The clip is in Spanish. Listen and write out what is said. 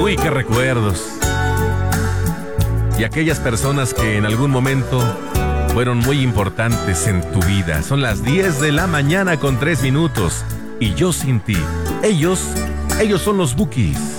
Uy, qué recuerdos. Y aquellas personas que en algún momento fueron muy importantes en tu vida. Son las 10 de la mañana con 3 minutos. Y yo sin ti. Ellos son los Bukis.